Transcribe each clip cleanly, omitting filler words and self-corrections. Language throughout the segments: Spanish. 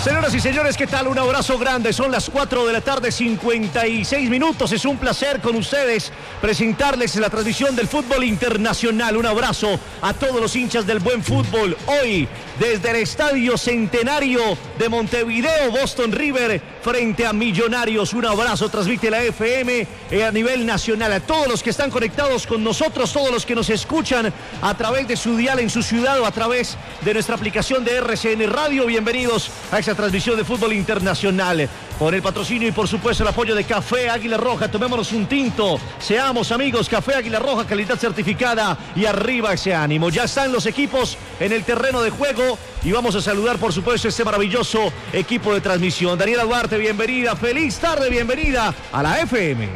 Señoras y señores, ¿qué tal? Un abrazo grande. Son las 4 de la tarde, 56 minutos. Es un placer con ustedes presentarles la transmisión del fútbol internacional. Un abrazo a todos los hinchas del buen fútbol. Hoy, desde el Estadio Centenario de Montevideo, Boston River frente a Millonarios. Un abrazo, transmite la FM a nivel nacional. A todos los que están conectados con nosotros, todos los que nos escuchan a través de su dial en su ciudad o a través de nuestra aplicación de RCN Radio. Bienvenidos a esta transmisión de fútbol internacional, con el patrocinio y por supuesto el apoyo de Café Águila Roja. Tomémonos un tinto, seamos amigos. Café Águila Roja, calidad certificada, y arriba ese ánimo. Ya están los equipos en el terreno de juego y vamos a saludar por supuesto este maravilloso equipo de transmisión. Daniela Duarte, bienvenida, feliz tarde, bienvenida a la FM.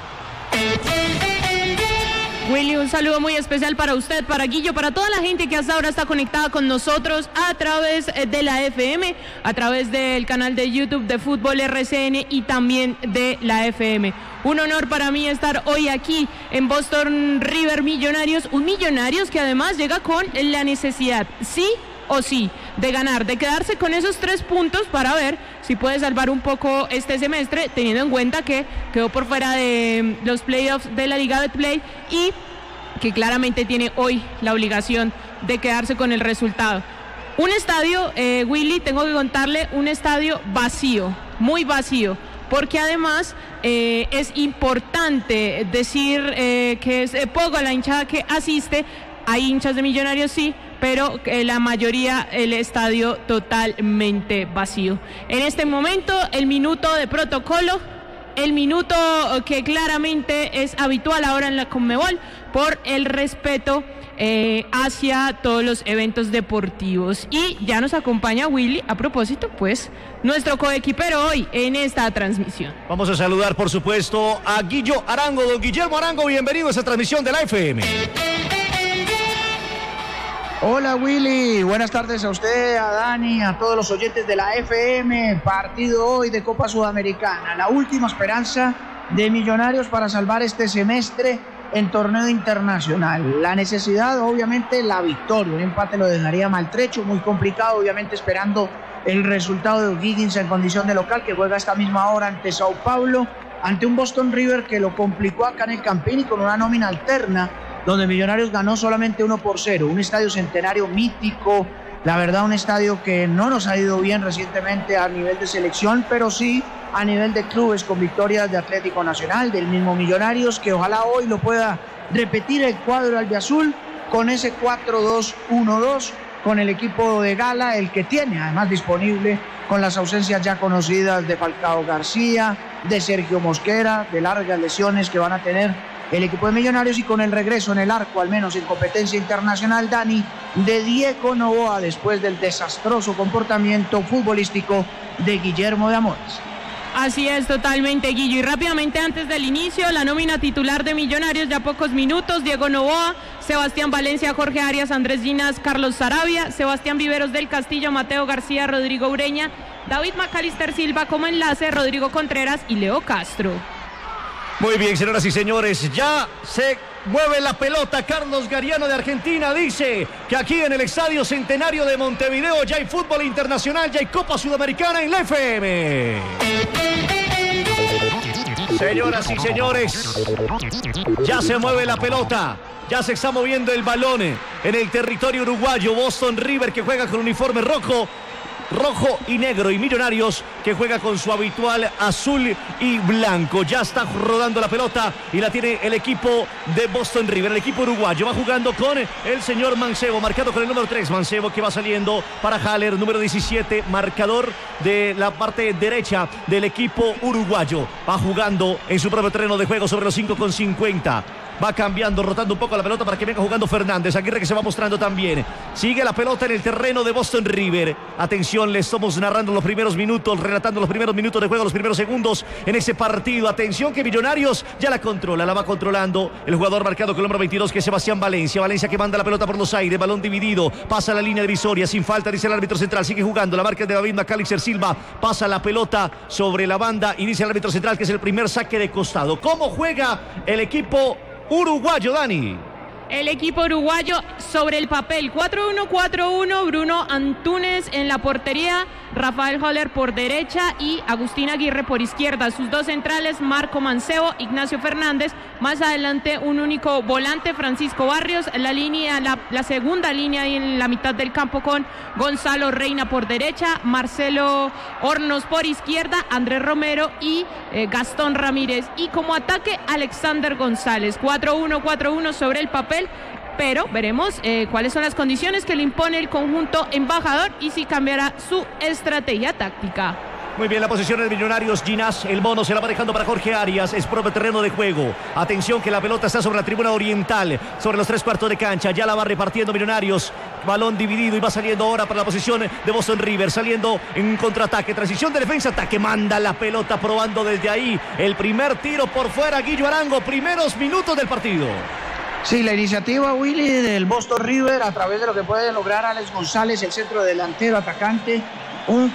Willy, un saludo muy especial para usted, para Guillo, para toda la gente que hasta ahora está conectada con nosotros a través de la FM, a través del canal de YouTube de Fútbol RCN y también de la FM. Un honor para mí estar hoy aquí en Boston River Millonarios, un Millonarios que además llega con la necesidad, sí o sí, de ganar, de quedarse con esos 3 puntos para ver si puede salvar un poco este semestre, teniendo en cuenta que quedó por fuera de los playoffs de la Liga Betplay y que claramente tiene hoy la obligación de quedarse con el resultado. Un estadio, Willy, tengo que contarle, un estadio vacío, muy vacío, porque además es importante decir que es poco la hinchada que asiste. Hay hinchas de Millonarios, sí, pero la mayoría el estadio totalmente vacío. En este momento, el minuto de protocolo, el minuto que claramente es habitual ahora en la Conmebol por el respeto hacia todos los eventos deportivos. Y ya nos acompaña Willy, a propósito, pues, nuestro coequipero hoy en esta transmisión. Vamos a saludar, por supuesto, a Guillo Arango. Don Guillermo Arango, bienvenido a esta transmisión de la FM. Hola Willy, buenas tardes a usted, a Dani, a todos los oyentes de la FM. Partido hoy de Copa Sudamericana, la última esperanza de Millonarios para salvar este semestre en torneo internacional. La necesidad, obviamente, la victoria. Un empate lo dejaría maltrecho, muy complicado, obviamente esperando el resultado de O'Higgins en condición de local, que juega a esta misma hora ante Sao Paulo, ante un Boston River que lo complicó acá en el Campín y con una nómina alterna, donde Millonarios ganó solamente 1-0, un estadio centenario mítico, la verdad un estadio que no nos ha ido bien recientemente a nivel de selección, pero sí a nivel de clubes, con victorias de Atlético Nacional, del mismo Millonarios, que ojalá hoy lo pueda repetir el cuadro albiazul con ese 4-2-1-2, con el equipo de gala, el que tiene además disponible, con las ausencias ya conocidas de Falcao García, de Sergio Mosquera, de largas lesiones que van a tener el equipo de Millonarios, y con el regreso en el arco, al menos en competencia internacional, Dani, de Diego Noboa, después del desastroso comportamiento futbolístico de Guillermo de Amores. Así es, totalmente, Guillo. Y rápidamente, antes del inicio, la nómina titular de Millonarios, ya pocos minutos: Diego Noboa, Sebastián Valencia, Jorge Arias, Andrés Ginas, Carlos Sarabia, Sebastián Viveros del Castillo, Mateo García, Rodrigo Ureña, David Macalister Silva como enlace, Rodrigo Contreras y Leo Castro. Muy bien, señoras y señores, ya se mueve la pelota. Carlos Gariano de Argentina dice que aquí en el Estadio Centenario de Montevideo ya hay fútbol internacional, ya hay Copa Sudamericana en la FM. Señoras y señores, ya se mueve la pelota, ya se está moviendo el balón en el territorio uruguayo. Boston River, que juega con uniforme rojo y negro, y Millonarios, que juega con su habitual azul y blanco. Ya está rodando la pelota y la tiene el equipo de Boston River, el equipo uruguayo. Va jugando con el señor Mancebo, marcado con el número 3, Mancebo, que va saliendo para Haller, número 17, marcador de la parte derecha del equipo uruguayo. Va jugando en su propio terreno de juego sobre los 5,50. Va cambiando, rotando un poco la pelota para que venga jugando Fernández Aguirre, que se va mostrando también. Sigue la pelota en el terreno de Boston River. Atención, le estamos narrando los primeros minutos, relatando los primeros minutos de juego, los primeros segundos en ese partido. Atención, que Millonarios ya la controla, la va controlando el jugador marcado con el número 22, que es Sebastián Valencia. Valencia, que manda la pelota por los aires, balón dividido, pasa la línea divisoria, sin falta, dice el árbitro central. Sigue jugando, la marca de David Macalister Silva, pasa la pelota sobre la banda y dice el árbitro central que es el primer saque de costado. ¿Cómo juega el equipo uruguayo, Dani? El equipo uruguayo sobre el papel, 4-1-4-1, Bruno Antunes en la portería, Rafael Holler por derecha y Agustín Aguirre por izquierda. Sus dos centrales, Marco Mancebo, Ignacio Fernández. Más adelante un único volante, Francisco Barrios. La segunda línea ahí en la mitad del campo con Gonzalo Reina por derecha, Marcelo Hornos por izquierda, Andrés Romero y Gastón Ramírez. Y como ataque, Alexander González. 4-1-4-1 sobre el papel. Pero veremos cuáles son las condiciones que le impone el conjunto embajador y si cambiará su estrategia táctica. Muy bien, la posición de Millonarios. Ginás, el mono, se la va dejando para Jorge Arias. Es propio terreno de juego. Atención que la pelota está sobre la tribuna oriental, sobre los 3/4 de cancha. Ya la va repartiendo Millonarios. Balón dividido y va saliendo ahora para la posición de Boston River. Saliendo en un contraataque. Transición de defensa, ataque. Manda la pelota probando desde ahí. El primer tiro por fuera, Guillo Arango. Primeros minutos del partido. Sí, la iniciativa, Willy, del Boston River a través de lo que puede lograr Alex González, el centro delantero atacante. Un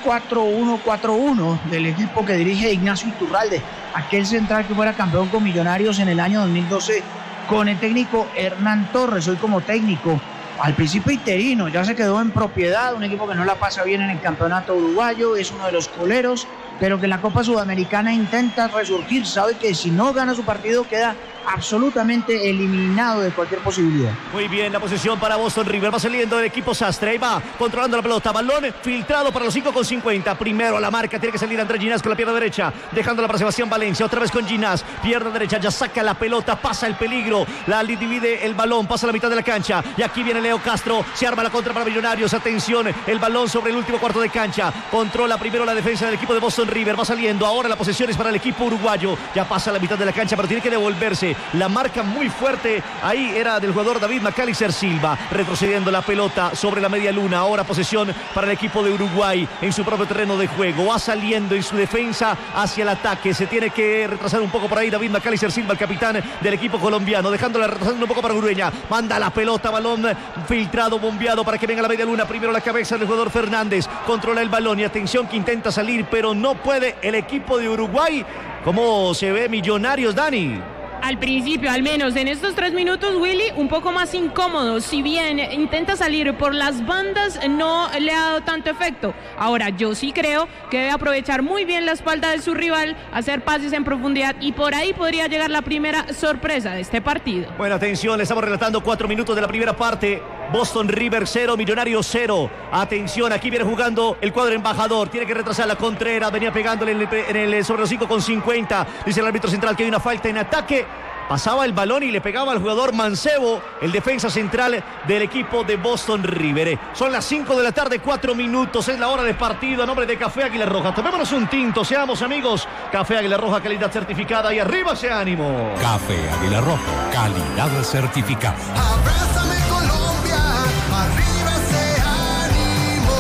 4-1-4-1 del equipo que dirige Ignacio Iturralde, aquel central que fuera campeón con Millonarios en el año 2012 con el técnico Hernán Torres, hoy como técnico. Al principio interino, ya se quedó en propiedad, un equipo que no la pasa bien en el campeonato uruguayo, es uno de los coleros, pero que en la Copa Sudamericana intenta resurgir, sabe que si no gana su partido queda absolutamente eliminado de cualquier posibilidad. Muy bien, la posición para Boston River, va saliendo el equipo Sastre, ahí va controlando la pelota, balón filtrado para los 5:50, primero a la marca, tiene que salir Andrés Ginás con la pierna derecha, dejándola para Sebastián Valencia, otra vez con Ginás, pierna derecha, ya saca la pelota, pasa el peligro, la divide el balón, pasa a la mitad de la cancha, y aquí viene Leo Castro, se arma la contra para Millonarios, atención, el balón sobre el último cuarto de cancha, controla primero la defensa del equipo de Boston River, va saliendo, ahora la posesión es para el equipo uruguayo, ya pasa a la mitad de la cancha, pero tiene que devolverse, la marca muy fuerte, ahí era del jugador David Macalister Silva, retrocediendo la pelota sobre la media luna, ahora posesión para el equipo de Uruguay en su propio terreno de juego, va saliendo en su defensa hacia el ataque, se tiene que retrasar un poco por ahí David Macalister Silva, el capitán del equipo colombiano, dejándola retrasando un poco para Urueña, manda la pelota, balón filtrado, bombeado para que venga la media luna, primero la cabeza del jugador Fernández, controla el balón y atención que intenta salir, pero no puede el equipo de Uruguay. ¿Cómo se ve Millonarios, Dani? Al principio, al menos en estos 3 minutos, Willy, un poco más incómodo. Si bien intenta salir por las bandas, no le ha dado tanto efecto. Ahora, yo sí creo que debe aprovechar muy bien la espalda de su rival, hacer pases en profundidad y por ahí podría llegar la primera sorpresa de este partido. Bueno, atención, le estamos relatando 4 minutos de la primera parte. Boston River 0, Millonarios 0. Atención, aquí viene jugando el cuadro embajador. Tiene que retrasar la Contreras. Venía pegándole sobre los 5:50. Dice el árbitro central que hay una falta en ataque. Pasaba el balón y le pegaba al jugador Mancebo, el defensa central del equipo de Boston River. Son las 5 de la tarde, 4 minutos. Es la hora de partido a nombre de Café Águila Roja. Tomémonos un tinto, seamos amigos. Café Águila Roja, calidad certificada y arriba ese ánimo. Café Águila Roja, calidad certificada. Abrázame Colombia, arriba ese ánimo.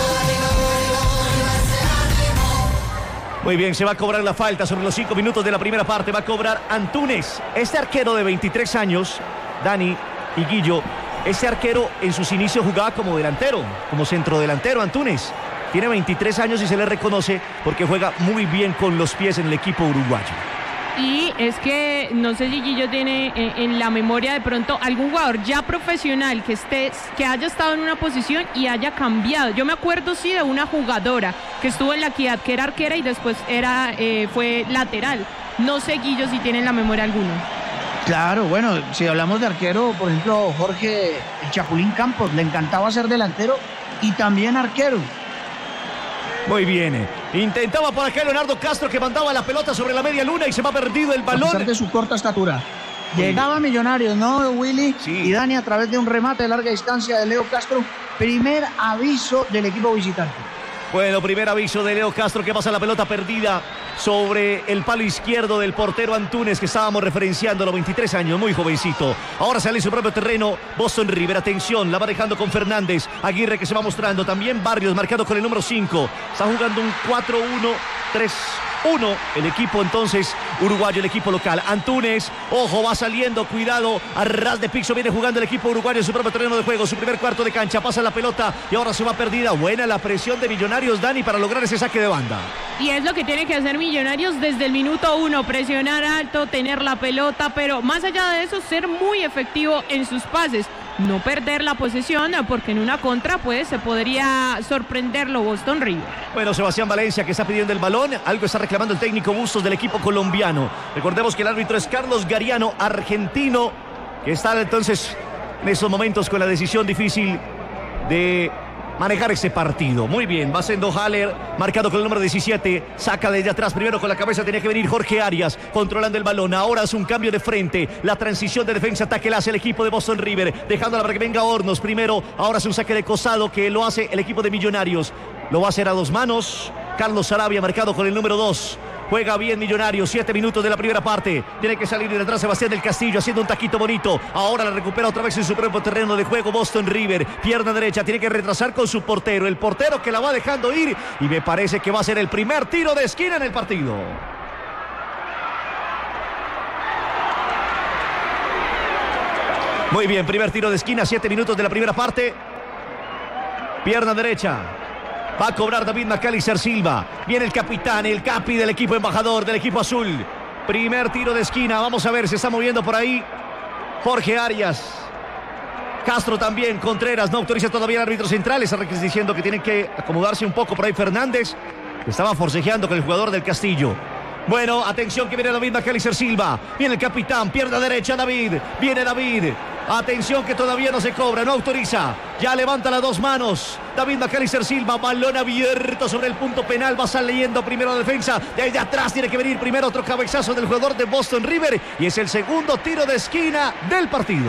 Muy bien, se va a cobrar la falta sobre los 5 minutos de la primera parte. Va a cobrar Antunes. Este arquero de 23 años, Dani y Guillo, este arquero en sus inicios jugaba como delantero, como centrodelantero, Antunes. Tiene 23 años y se le reconoce porque juega muy bien con los pies en el equipo uruguayo. Y es que no sé si Guillo tiene en la memoria de pronto algún jugador ya profesional que haya estado en una posición y haya cambiado. Yo me acuerdo sí de una jugadora que estuvo en la Equidad, que era arquera y después fue lateral. No sé, Guillo, si tiene en la memoria alguno. Claro, bueno, si hablamos de arquero, por ejemplo, Jorge el Chapulín Campos, le encantaba ser delantero y también arquero. Muy bien, intentaba por acá Leonardo Castro que mandaba la pelota sobre la media luna y se va perdido el balón. A pesar de su corta estatura. Llegaba Millonarios, ¿no, Willy? Sí. Y Dani a través de un remate de larga distancia de Leo Castro. Primer aviso del equipo visitante. Bueno, primer aviso de Leo Castro que pasa la pelota perdida sobre el palo izquierdo del portero Antunes que estábamos referenciando, a los 23 años, muy jovencito. Ahora sale en su propio terreno Boston River, atención, la va dejando con Fernández, Aguirre que se va mostrando, también Barrios marcado con el número 5. Está jugando un 4-1-3-1. 1 el equipo entonces uruguayo, el equipo local. Antunes, ojo, va saliendo, cuidado, a ras de piso viene jugando el equipo uruguayo en su propio terreno de juego, su primer cuarto de cancha, pasa la pelota y ahora se va perdida. Buena la presión de Millonarios, Dani, para lograr ese saque de banda. Y es lo que tiene que hacer Millonarios desde el minuto 1, presionar alto, tener la pelota, pero más allá de eso, ser muy efectivo en sus pases. No perder la posesión, porque en una contra pues se podría sorprenderlo Boston River. Bueno, Sebastián Valencia que está pidiendo el balón, algo está reclamando el técnico Bustos del equipo colombiano. Recordemos que el árbitro es Carlos Gariano, argentino, que está entonces en esos momentos con la decisión difícil de manejar ese partido. Muy bien, va siendo Haller, marcado con el número 17, saca desde atrás, primero con la cabeza tenía que venir Jorge Arias, controlando el balón, ahora es un cambio de frente, la transición de defensa-ataque la hace el equipo de Boston River, dejándola para que venga Hornos, primero, ahora es un saque de costado que lo hace el equipo de Millonarios, lo va a hacer a dos manos, Carlos Sarabia marcado con el número 2. Juega bien Millonarios, 7 minutos de la primera parte. Tiene que salir de detrás Sebastián del Castillo haciendo un taquito bonito. Ahora la recupera otra vez en su propio terreno de juego Boston River. Pierna derecha, tiene que retrasar con su portero. El portero que la va dejando ir y me parece que va a ser el primer tiro de esquina en el partido. Muy bien, primer tiro de esquina, 7 minutos de la primera parte. Pierna derecha. Va a cobrar David Macalister Silva. Viene el capitán, el capi del equipo embajador, del equipo azul. Primer tiro de esquina. Vamos a ver, se está moviendo por ahí Jorge Arias. Castro también, Contreras. No autoriza todavía el árbitro central. Está diciendo que tienen que acomodarse un poco por ahí Fernández. Estaba forcejeando con el jugador del Castillo. Bueno, atención que viene David Macalister Silva. Viene el capitán, pierna derecha David. Viene David. Atención que todavía no se cobra, no autoriza. Ya levanta las dos manos. David Macalister Silva, balón abierto sobre el punto penal. Va saliendo primero la defensa. Desde atrás tiene que venir primero otro cabezazo del jugador de Boston River. Y es el segundo tiro de esquina del partido.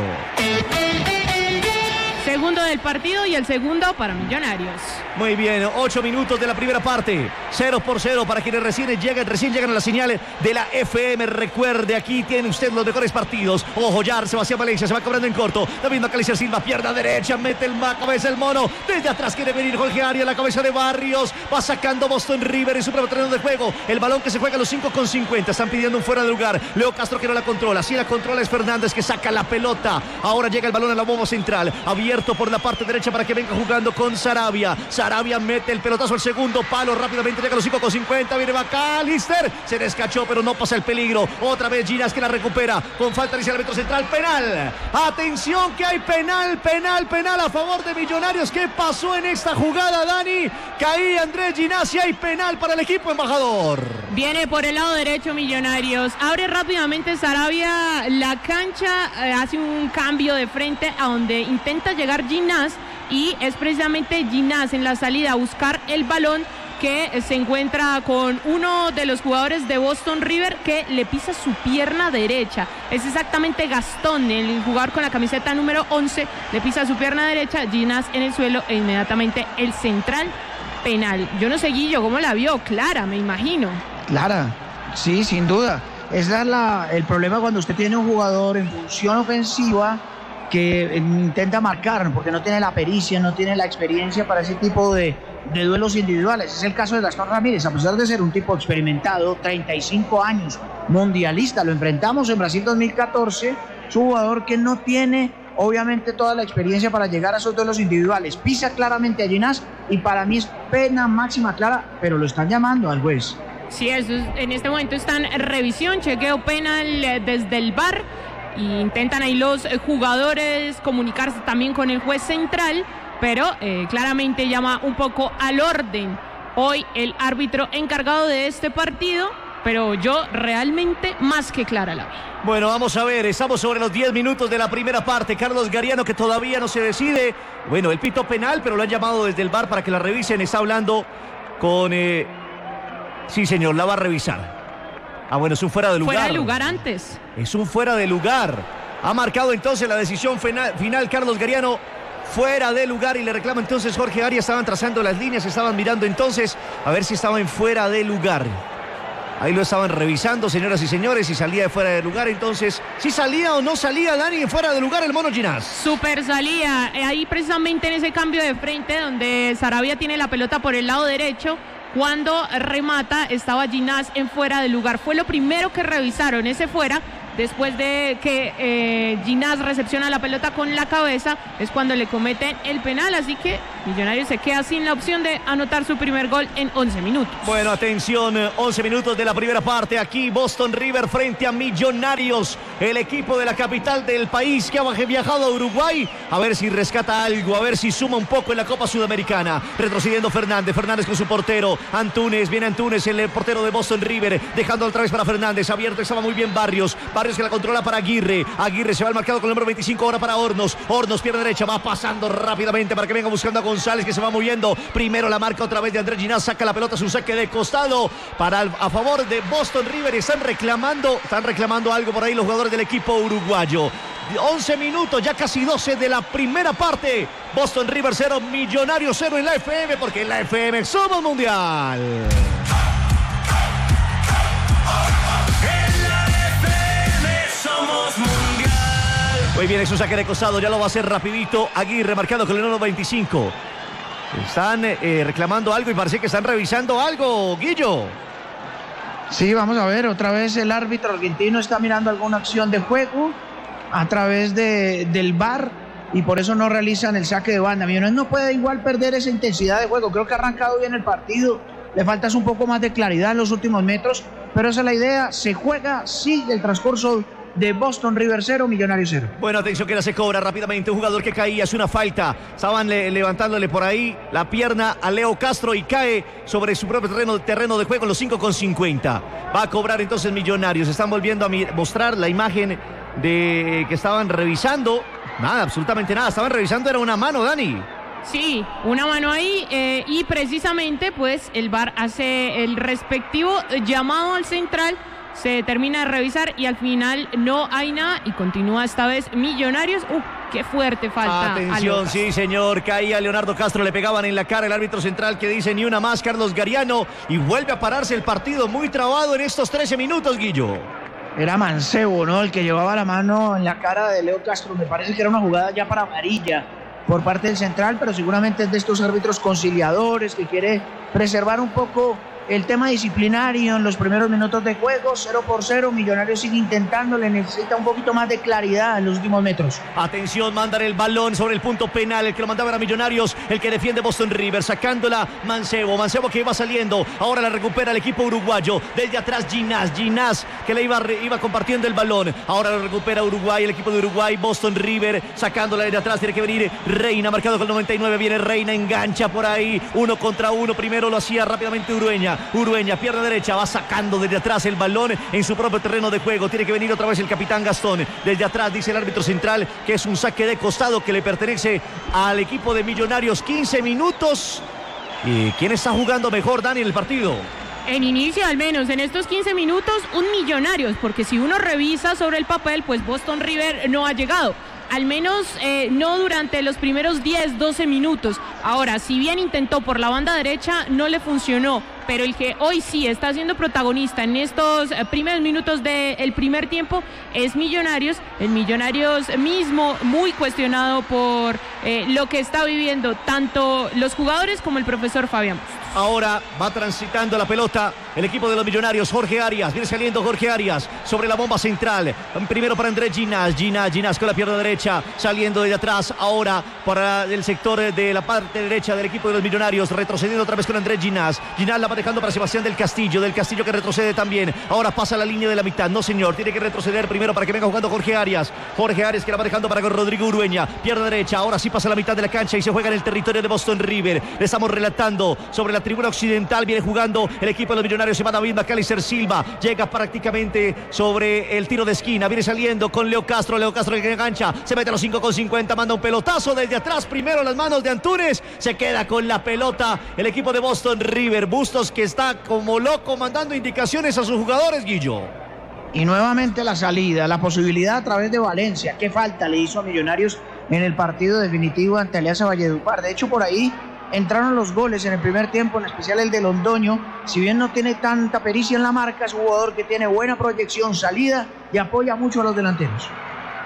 Segundo del partido y el segundo para Millonarios. Muy bien, 8 minutos de la primera parte. 0-0 para quienes recién llegan a la señal de la FM. Recuerde, aquí tiene usted los mejores partidos. Ojo, ya Sebastián Valencia se va cobrando en corto. David Macalister Silva, pierna derecha, mete el cabeza el mono. Desde atrás quiere venir Jorge Arias, la cabeza de Barrios. Va sacando Boston River en su propio terreno de juego. El balón que se juega a los 5:50. Están pidiendo un fuera de lugar. Leo Castro que no la controla. Si la controla es Fernández que saca la pelota. Ahora llega el balón a la bomba central. Abierto por la parte derecha para que venga jugando con Sarabia. Sarabia mete el pelotazo al segundo palo, rápidamente llega a los 5:50, viene Macalister, se descachó pero no pasa el peligro, otra vez Ginás que la recupera, con falta dice el árbitro central, penal, atención que hay penal a favor de Millonarios. ¿Qué pasó en esta jugada, Dani? Caí Andrés Ginás y hay penal para el equipo embajador. Viene por el lado derecho Millonarios, abre rápidamente Sarabia la cancha, hace un cambio de frente a donde intenta llegar Ginás y es precisamente Ginás en la salida a buscar el balón que se encuentra con uno de los jugadores de Boston River que le pisa su pierna derecha. Es exactamente Gastón, el jugador con la camiseta número 11, le pisa su pierna derecha, Ginás en el suelo e inmediatamente el central penal. Yo no sé, Guillo, ¿cómo la vio? Clara, me imagino. Clara, sí, sin duda. Ese es el problema cuando usted tiene un jugador en función ofensiva que intenta marcar porque no tiene la pericia, no tiene la experiencia para ese tipo de duelos individuales. Es el caso de Gastón Ramírez, a pesar de ser un tipo experimentado, 35 años, mundialista, lo enfrentamos en Brasil 2014, es un jugador que no tiene obviamente toda la experiencia para llegar a esos duelos individuales. Pisa claramente a Ginás y para mí es pena máxima clara, pero lo están llamando al juez. Sí, en este momento están en revisión, chequeo penal desde el VAR. Y intentan ahí los jugadores comunicarse también con el juez central, pero claramente llama un poco al orden hoy el árbitro encargado de este partido, pero yo realmente más que clara la vi. Bueno, vamos a ver, estamos sobre los 10 minutos de la primera parte. Carlos Gariano que todavía no se decide. Bueno, el pito penal, pero lo han llamado desde el VAR para que la revisen. Está hablando con... Sí, señor, la va a revisar. Ah, bueno, es un fuera de lugar. Fuera de lugar antes. Es un fuera de lugar. Ha marcado entonces la decisión final Carlos Gariano. Fuera de lugar y le reclama entonces Jorge Arias. Estaban trazando las líneas, estaban mirando entonces a ver si estaba en fuera de lugar. Ahí lo estaban revisando, señoras y señores, si salía de fuera de lugar. Entonces, si salía o no salía Dani en fuera de lugar el mono Ginás. Súper salía. Ahí precisamente en ese cambio de frente donde Sarabia tiene la pelota por el lado derecho. Cuando remata estaba Ginás en fuera de lugar. Fue lo primero que revisaron, ese fuera. Después de que Ginás recepciona la pelota con la cabeza, es cuando le cometen el penal. Así que Millonarios se queda sin la opción de anotar su primer gol en 11 minutos. Bueno, atención, 11 minutos de la primera parte. Aquí Boston River frente a Millonarios, el equipo de la capital del país que ha viajado a Uruguay. A ver si rescata algo, a ver si suma un poco en la Copa Sudamericana. Retrocediendo Fernández con su portero. Antunes, viene Antunes, el portero de Boston River, dejando otra vez para Fernández. Abierto, estaba muy bien Barrios que la controla para Aguirre se va al marcado con el número 25 ahora para Hornos, pierna derecha, va pasando rápidamente para que venga buscando a González, que se va moviendo, primero la marca otra vez de Andrés Ginás, saca la pelota, es un saque de costado a favor de Boston River. Están reclamando algo por ahí los jugadores del equipo uruguayo. 11 minutos, ya casi 12 de la primera parte. Boston River 0, Millonarios 0 en la FM, porque en la FM somos mundial. Muy bien, es un saque de costado, ya lo va a hacer rapidito Aguirre, marcado con el número 25. Están reclamando algo y parece que están revisando algo, Guillo. Sí, vamos a ver, otra vez el árbitro argentino está mirando alguna acción de juego a través del VAR y por eso no realizan el saque de banda. Millonarios no puede igual perder esa intensidad de juego, creo que ha arrancado bien el partido, le falta un poco más de claridad en los últimos metros, pero esa es la idea, se juega, sigue el transcurso de Boston River 0, Millonarios 0. Bueno, atención que la se cobra rápidamente, un jugador que caía, es una falta, estaban levantándole por ahí la pierna a Leo Castro y cae sobre su propio terreno de juego en los 5:50. Va a cobrar entonces Millonarios, están volviendo a mostrar la imagen de que estaban revisando, nada, absolutamente nada, estaban revisando, era una mano, Dani. Sí, una mano ahí y precisamente pues el VAR hace el respectivo llamado al central. Se termina de revisar y al final no hay nada y continúa esta vez Millonarios. Qué fuerte falta. Atención, sí señor, caía Leonardo Castro, le pegaban en la cara el árbitro central que dice ni una más, Carlos Gariano, y vuelve a pararse el partido muy trabado en estos 13 minutos, Guillo. Era Mancebo, ¿no? El que llevaba la mano en la cara de Leo Castro, me parece que era una jugada ya para amarilla por parte del central, pero seguramente es de estos árbitros conciliadores que quiere preservar un poco el tema disciplinario en los primeros minutos de juego. 0-0, Millonarios sigue intentando, le necesita un poquito más de claridad en los últimos metros. Atención, mandan el balón sobre el punto penal, el que lo mandaba era Millonarios, el que defiende Boston River, sacándola Mancebo que iba saliendo, ahora la recupera el equipo uruguayo, desde atrás Ginás que le iba compartiendo el balón, ahora lo recupera Uruguay, el equipo de Uruguay, Boston River, sacándola desde atrás, tiene que venir Reina, marcado con el 99, viene Reina, engancha por ahí, 1 contra 1, primero lo hacía rápidamente Urueña, pierna derecha, va sacando desde atrás el balón en su propio terreno de juego. Tiene que venir otra vez el capitán Gastón. Desde atrás dice el árbitro central que es un saque de costado que le pertenece al equipo de Millonarios. 15 minutos. ¿Y quién está jugando mejor, Dani, en el partido? En inicio, al menos, en estos 15 minutos, un Millonarios, porque si uno revisa sobre el papel, pues Boston River no ha llegado. Al menos no durante los primeros 10, 12 minutos. Ahora, si bien intentó por la banda derecha, no le funcionó. Pero el que hoy sí está siendo protagonista en estos primeros minutos del primer tiempo es Millonarios. El Millonarios mismo muy cuestionado por lo que está viviendo tanto los jugadores como el profesor Fabián Bustos. Ahora va transitando la pelota el equipo de los Millonarios. Jorge Arias, viene saliendo Jorge Arias sobre la bomba central. Primero para Andrés Ginás con la pierna derecha, saliendo de atrás. Ahora para el sector de la parte derecha del equipo de los Millonarios, retrocediendo otra vez con Andrés Ginás. Ginás la va dejando para Sebastián del Castillo que retrocede también. Ahora pasa la línea de la mitad, no señor, tiene que retroceder primero para que venga jugando Jorge Arias que la va dejando para Rodrigo Urueña, pierna derecha, ahora sí pasa la mitad de la cancha y se juega en el territorio de Boston River. Le estamos relatando sobre la tribuna occidental, viene jugando el equipo de los Millonarios, se va David Macalister Silva, llega prácticamente sobre el tiro de esquina, viene saliendo con Leo Castro el que engancha, se mete a los 5:50, manda un pelotazo desde atrás, primero las manos de Antunes, se queda con la pelota el equipo de Boston River. Bustos que está como loco mandando indicaciones a sus jugadores, Guillo. Y nuevamente la salida, la posibilidad a través de Valencia. ¿Qué falta le hizo a Millonarios en el partido definitivo ante Alianza Valledupar? De hecho, por ahí entraron los goles en el primer tiempo, en especial el de Londoño. Si bien no tiene tanta pericia en la marca, es un jugador que tiene buena proyección, salida y apoya mucho a los delanteros.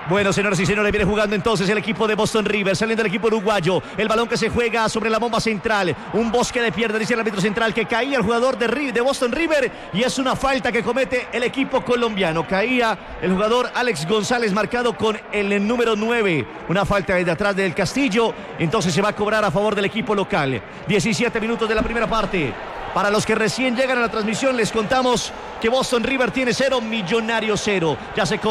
Bueno, señoras y señores, viene jugando entonces el equipo de Boston River, saliendo el equipo uruguayo. El balón que se juega sobre la bomba central. Un bosque de pierna, dice el árbitro central, que caía el jugador de Boston River. Y es una falta que comete el equipo colombiano. Caía el jugador Alex González, marcado con el número 9. Una falta desde atrás del Castillo. Entonces se va a cobrar a favor del equipo local. 17 minutos de la primera parte. Para los que recién llegan a la transmisión, les contamos que Boston River tiene 0, Millonarios 0. Ya se